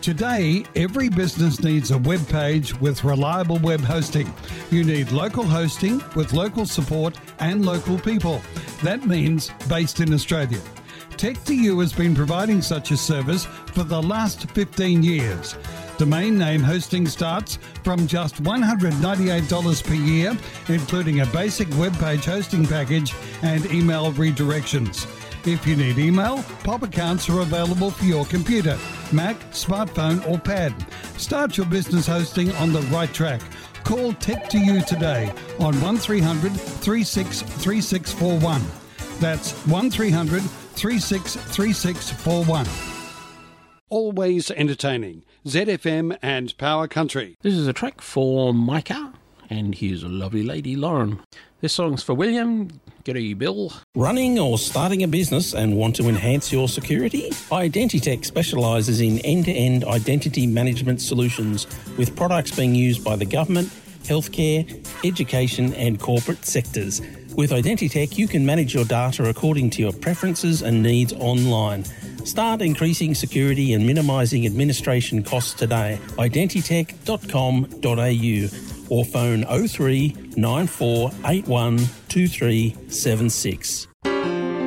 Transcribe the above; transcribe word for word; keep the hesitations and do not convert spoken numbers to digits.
Today, every business needs a web page with reliable web hosting. You need local hosting with local support and local people. That means based in Australia. Tech two U has been providing such a service for the last fifteen years. Domain name hosting starts from just one hundred ninety-eight dollars per year, including a basic web page hosting package and email redirections. If you need email, pop accounts are available for your computer, Mac, smartphone or pad. Start your business hosting on the right track. Call Tech two U today on one three hundred, three six three six four one. That's one three hundred, three six three six four one. Always entertaining. Z F M and Power Country. This is a track for Micah, and here's a lovely lady, Lauren. This song's for William. G'day, Bill. Running or starting a business and want to enhance your security? Identitech specialises in end-to-end identity management solutions with products being used by the government, healthcare, education and corporate sectors. With Identitech, you can manage your data according to your preferences and needs online. Start increasing security and minimising administration costs today. identitech dot com dot a u or phone oh three nine four eight one two three seven six.